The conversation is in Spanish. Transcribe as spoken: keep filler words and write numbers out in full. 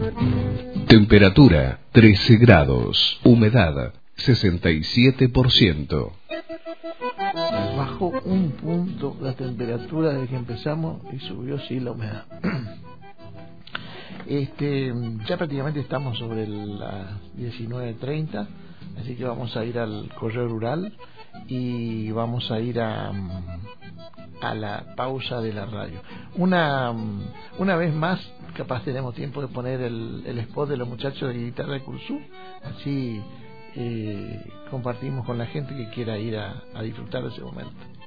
Temperatura trece grados. Humedad sesenta y siete por ciento. Bajó un punto la temperatura desde que empezamos y subió sí la humedad. Este, ya prácticamente estamos sobre las diecinueve treinta, así que vamos a ir al correo rural y vamos a ir a, a la pausa de la radio. Una, una vez más, capaz tenemos tiempo de poner el, el spot de los muchachos de guitarra de Curzú, así eh, compartimos con la gente que quiera ir a, a disfrutar de ese momento.